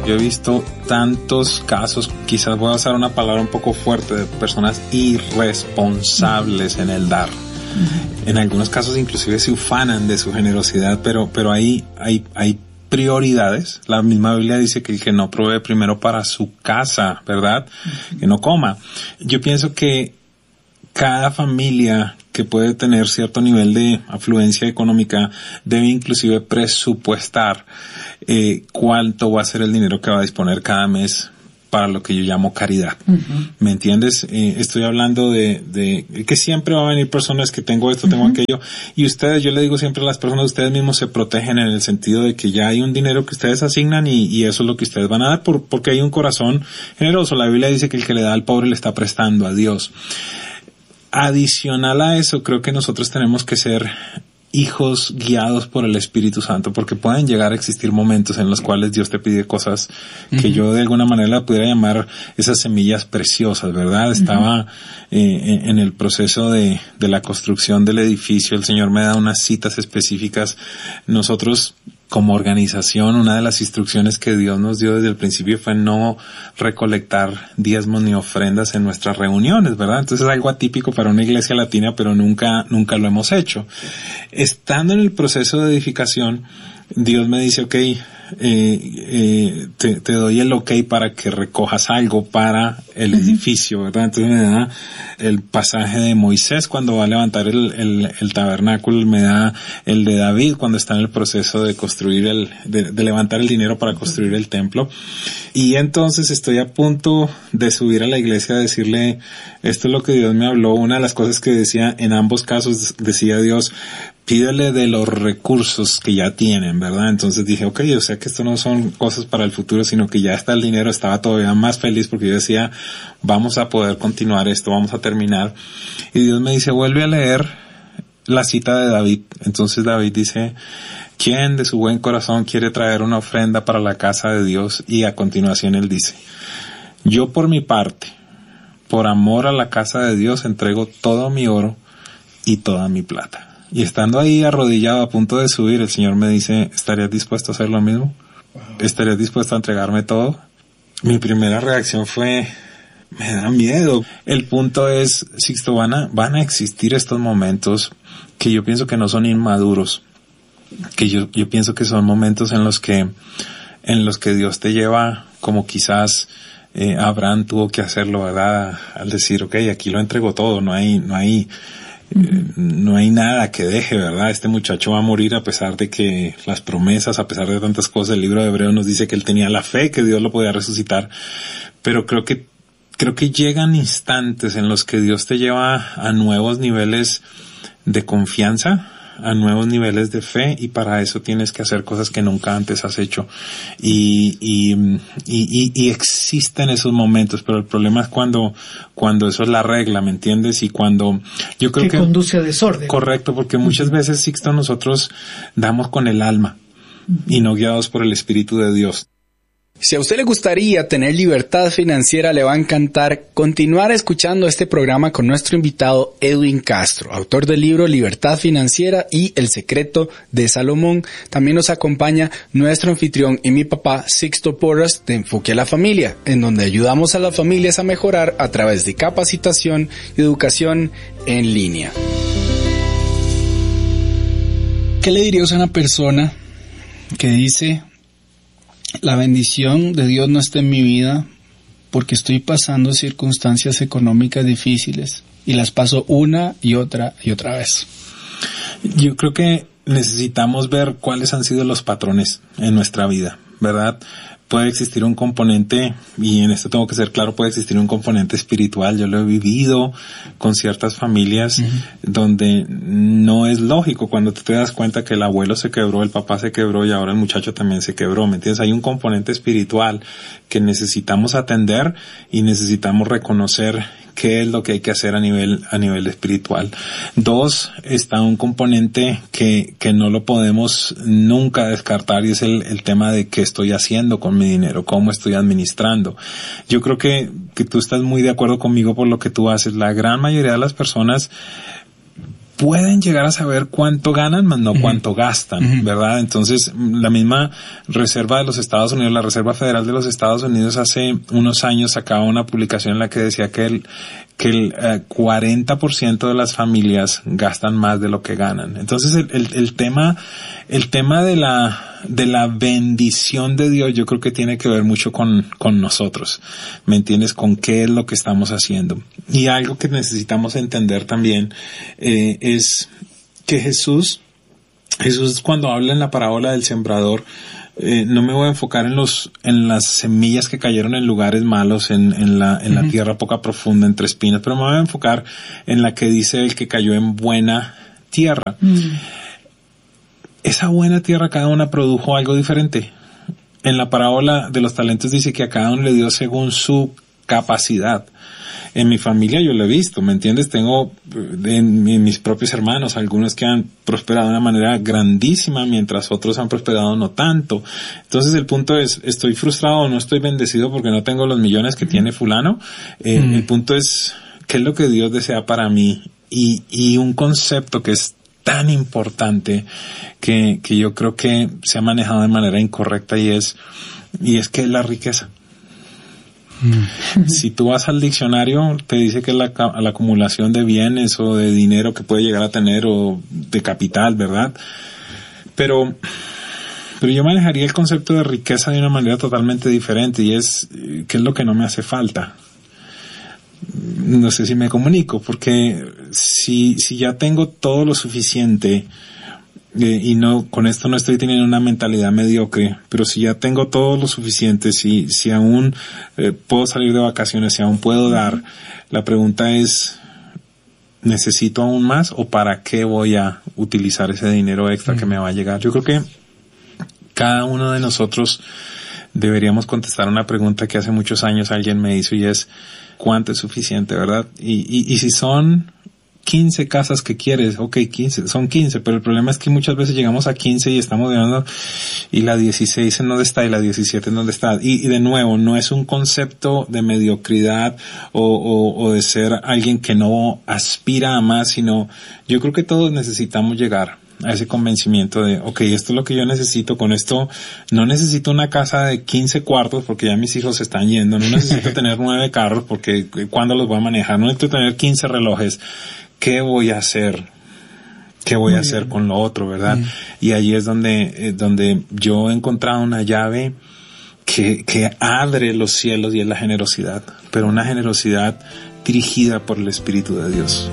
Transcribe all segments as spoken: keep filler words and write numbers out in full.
Yo he visto tantos casos, quizás voy a usar una palabra un poco fuerte, de personas irresponsables en el dar. En algunos casos inclusive se ufanan de su generosidad, pero, pero ahí hay, hay prioridades. La misma Biblia dice que el que no provee primero para su casa, ¿verdad? Que no coma. Yo pienso que cada familia que puede tener cierto nivel de afluencia económica debe inclusive presupuestar eh, cuánto va a ser el dinero que va a disponer cada mes para lo que yo llamo caridad. Uh-huh. ¿Me entiendes? Eh, estoy hablando de, de que siempre va a venir personas que tengo esto, tengo uh-huh. aquello, y ustedes, yo le digo siempre a las personas, ustedes mismos se protegen en el sentido de que ya hay un dinero que ustedes asignan y, y eso es lo que ustedes van a dar por, porque hay un corazón generoso. La Biblia dice que el que le da al pobre le está prestando a Dios. Adicional a eso, creo que nosotros tenemos que ser hijos guiados por el Espíritu Santo, porque pueden llegar a existir momentos en los cuales Dios te pide cosas que uh-huh. yo de alguna manera la pudiera llamar esas semillas preciosas, ¿verdad? Uh-huh. Estaba eh, en el proceso de, de la construcción del edificio, el Señor me da unas citas específicas. Nosotros, como organización, una de las instrucciones que Dios nos dio desde el principio fue no recolectar diezmos ni ofrendas en nuestras reuniones, ¿verdad? Entonces es algo atípico para una iglesia latina, pero nunca, nunca lo hemos hecho. Estando en el proceso de edificación, Dios me dice, ok, eh, eh, te, te doy el ok para que recojas algo para el uh-huh. edificio, ¿verdad? Entonces me da el pasaje de Moisés cuando va a levantar el, el, el tabernáculo, me da el de David cuando está en el proceso de construir el, de, de levantar el dinero para construir el templo. Y entonces estoy a punto de subir a la iglesia a decirle, esto es lo que Dios me habló. Una de las cosas que decía, en ambos casos decía Dios, pídele de los recursos que ya tienen, ¿verdad? Entonces dije, ok, o sea que esto no son cosas para el futuro, sino que ya está el dinero. Estaba todavía más feliz porque yo decía, vamos a poder continuar esto, vamos a terminar. Y Dios me dice, vuelve a leer la cita de David. Entonces David dice, ¿quién de su buen corazón quiere traer una ofrenda para la casa de Dios? Y a continuación él dice, yo por mi parte, por amor a la casa de Dios, entrego todo mi oro y toda mi plata. Y estando ahí arrodillado a punto de subir, el Señor me dice, ¿estarías dispuesto a hacer lo mismo? ¿Estarías dispuesto a entregarme todo? Mi primera reacción fue, me da miedo. El punto es, Sixto, van a, van a existir estos momentos que yo pienso que no son inmaduros, que yo, yo pienso que son momentos en los que, en los que Dios te lleva, como quizás eh, Abraham tuvo que hacerlo, ¿verdad? Al decir, ok, aquí lo entrego todo, no hay, no hay, Eh, no hay nada que deje, ¿verdad? Este muchacho va a morir a pesar de que las promesas, a pesar de tantas cosas, el libro de Hebreos nos dice que él tenía la fe, que Dios lo podía resucitar, pero creo que creo que llegan instantes en los que Dios te lleva a nuevos niveles de confianza, a nuevos niveles de fe, y para eso tienes que hacer cosas que nunca antes has hecho. Y, y, y, y existen esos momentos, pero el problema es cuando, cuando eso es la regla, ¿me entiendes? Y cuando, yo creo que... que conduce a desorden. Correcto, porque muchas veces, Sixto, nosotros damos con el alma y no guiados por el Espíritu de Dios. Si a usted le gustaría tener libertad financiera, le va a encantar continuar escuchando este programa con nuestro invitado Edwin Castro, autor del libro Libertad Financiera y El Secreto de Salomón. También nos acompaña nuestro anfitrión y mi papá, Sixto Porras, de Enfoque a la Familia, en donde ayudamos a las familias a mejorar a través de capacitación y educación en línea. ¿Qué le dirías a una persona que dice... la bendición de Dios no está en mi vida porque estoy pasando circunstancias económicas difíciles y las paso una y otra y otra vez? Yo creo que necesitamos ver cuáles han sido los patrones en nuestra vida, ¿verdad? Puede existir un componente, y en esto tengo que ser claro, puede existir un componente espiritual. Yo lo he vivido con ciertas familias uh-huh. donde no es lógico cuando tú te das cuenta que el abuelo se quebró, el papá se quebró y ahora el muchacho también se quebró, ¿me entiendes? Hay un componente espiritual que necesitamos atender y necesitamos reconocer qué es lo que hay que hacer a nivel, a nivel espiritual. Dos, está un componente que, que no lo podemos nunca descartar, y es el, el tema de qué estoy haciendo con mi dinero, cómo estoy administrando. Yo creo que, que tú estás muy de acuerdo conmigo por lo que tú haces. La gran mayoría de las personas pueden llegar a saber cuánto ganan, más no uh-huh. cuánto gastan, uh-huh. ¿verdad? Entonces, la misma Reserva de los Estados Unidos, la Reserva Federal de los Estados Unidos, hace unos años sacaba una publicación en la que decía que el, que el uh, cuarenta por ciento de las familias gastan más de lo que ganan. Entonces, el, el, el tema, el tema de la, de la bendición de Dios, yo creo que tiene que ver mucho con, con nosotros. ¿Me entiendes? Con qué es lo que estamos haciendo. Y algo que necesitamos entender también, eh, es que Jesús, Jesús cuando habla en la parábola del sembrador, eh, no me voy a enfocar en los, en las semillas que cayeron en lugares malos, en, en la, en uh-huh. la tierra poca profunda, entre espinas, pero me voy a enfocar en la que dice el que cayó en buena tierra. Uh-huh. Esa buena tierra, cada una produjo algo diferente. En la parábola de los talentos dice que a cada uno le dio según su capacidad. En mi familia yo lo he visto, ¿me entiendes? Tengo en, en mis propios hermanos algunos que han prosperado de una manera grandísima, mientras otros han prosperado no tanto. Entonces el punto es, ¿estoy frustrado o no estoy bendecido porque no tengo los millones que tiene fulano? Eh, mm. El punto es, ¿qué es lo que Dios desea para mí? Y, y un concepto que es tan importante que, que yo creo que se ha manejado de manera incorrecta y es, y es que es la riqueza. Mm. Si tú vas al diccionario, te dice que es la, la acumulación de bienes o de dinero que puede llegar a tener o de capital, ¿verdad? Pero, pero yo manejaría el concepto de riqueza de una manera totalmente diferente y es, ¿qué es lo que no me hace falta? No sé si me comunico, porque si, si ya tengo todo lo suficiente, eh, y no, con esto no estoy teniendo una mentalidad mediocre, pero si ya tengo todo lo suficiente, si, si aún eh, puedo salir de vacaciones, si aún puedo dar, la pregunta es, ¿necesito aún más o para qué voy a utilizar ese dinero extra que me va a llegar? Yo creo que cada uno de nosotros deberíamos contestar una pregunta que hace muchos años alguien me hizo y es, ¿cuánto es suficiente, verdad? Y, y, y si son quince casas que quieres, ok, quince, son quince, pero el problema es que muchas veces llegamos a quince y estamos viendo, y la dieciséis en dónde está, y la diecisiete en dónde está. Y, y de nuevo, no es un concepto de mediocridad o, o, o de ser alguien que no aspira a más, sino yo creo que todos necesitamos llegar a ese convencimiento de, okay, esto es lo que yo necesito, con esto no necesito una casa de quince cuartos porque ya mis hijos se están yendo, no necesito tener nueve carros porque ¿cuándo los voy a manejar? No necesito tener quince relojes. ¿Qué voy a hacer? ¿Qué voy Muy a hacer bien. Con lo otro, verdad? Bien. Y allí es donde, eh, donde yo he encontrado una llave que, que abre los cielos y es la generosidad, pero una generosidad dirigida por el Espíritu de Dios.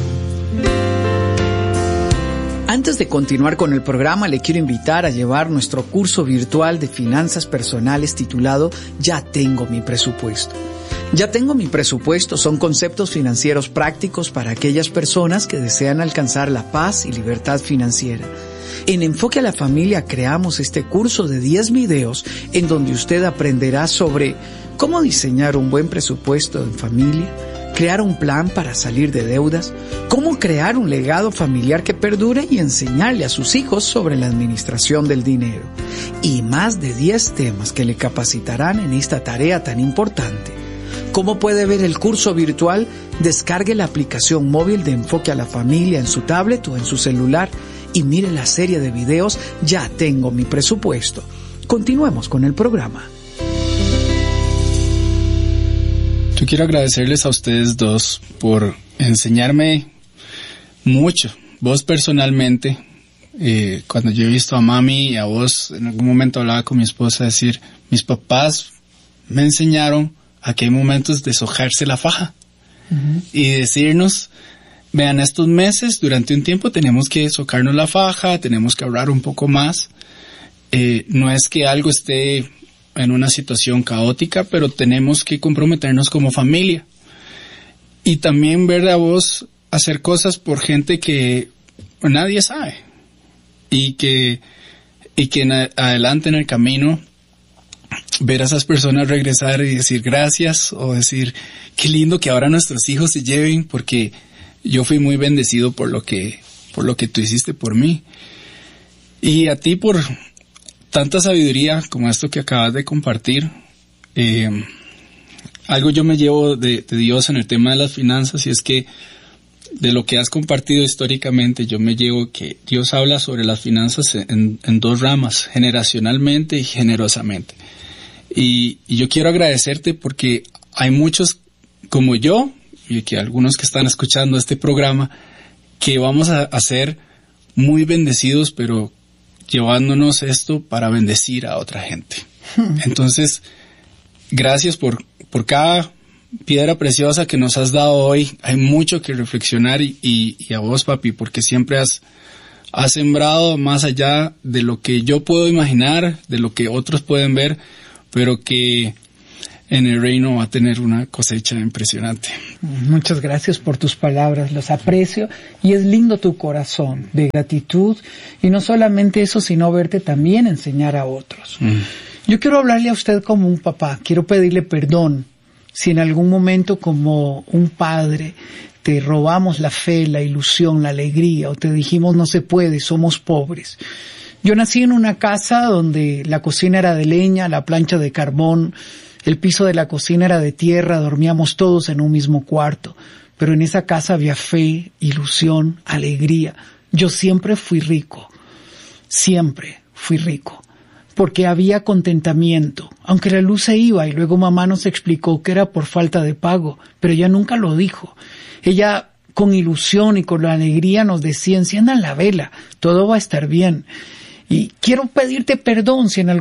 Antes de continuar con el programa, le quiero invitar a llevar nuestro curso virtual de finanzas personales titulado Ya tengo mi presupuesto. Ya tengo mi presupuesto son conceptos financieros prácticos para aquellas personas que desean alcanzar la paz y libertad financiera. En Enfoque a la Familia creamos este curso de diez videos en donde usted aprenderá sobre cómo diseñar un buen presupuesto en familia, crear un plan para salir de deudas, cómo crear un legado familiar que perdure y enseñarle a sus hijos sobre la administración del dinero. Y más de diez temas que le capacitarán en esta tarea tan importante. ¿Cómo puede ver el curso virtual? Descargue la aplicación móvil de Enfoque a la Familia en su tablet o en su celular y mire la serie de videos Ya tengo mi presupuesto. Continuemos con el programa. Yo quiero agradecerles a ustedes dos por enseñarme mucho. Vos personalmente, eh, cuando yo he visto a mami y a vos, en algún momento hablaba con mi esposa, decir, mis papás me enseñaron a que hay momentos de sojarse la faja. Uh-huh. Y decirnos, vean, estos meses, durante un tiempo tenemos que socarnos la faja, tenemos que ahorrar un poco más. Eh, no es que algo esté en una situación caótica, pero tenemos que comprometernos como familia. Y también ver a vos hacer cosas por gente que nadie sabe. Y que, y que en a, adelante en el camino, ver a esas personas regresar y decir gracias, o decir, qué lindo que ahora nuestros hijos se lleven, porque yo fui muy bendecido por lo que, por lo que tú hiciste por mí. Y a ti por tanta sabiduría como esto que acabas de compartir. Eh, algo yo me llevo de, de Dios en el tema de las finanzas, y es que de lo que has compartido históricamente, yo me llevo que Dios habla sobre las finanzas en, en dos ramas, generacionalmente y generosamente. Y, y yo quiero agradecerte porque hay muchos como yo, y que algunos que están escuchando este programa, que vamos a, a ser muy bendecidos, pero llevándonos esto para bendecir a otra gente. Hmm. Entonces, gracias por, por cada piedra preciosa que nos has dado hoy. Hay mucho que reflexionar y, y, y a vos, papi, porque siempre has, has sembrado más allá de lo que yo puedo imaginar, de lo que otros pueden ver, pero que en el reino va a tener una cosecha impresionante. Muchas gracias por tus palabras, los aprecio, y es lindo tu corazón de gratitud, y no solamente eso, sino verte también enseñar a otros. Mm. Yo quiero hablarle a usted como un papá, quiero pedirle perdón si en algún momento como un padre te robamos la fe, la ilusión, la alegría, o te dijimos no se puede, somos pobres. Yo nací en una casa donde la cocina era de leña, la plancha de carbón, el piso de la cocina era de tierra, dormíamos todos en un mismo cuarto, pero en esa casa había fe, ilusión, alegría. Yo siempre fui rico, siempre fui rico, porque había contentamiento, aunque la luz se iba y luego mamá nos explicó que era por falta de pago, pero ella nunca lo dijo. Ella con ilusión y con la alegría nos decía, enciendan la vela, todo va a estar bien. Y quiero pedirte perdón si en algún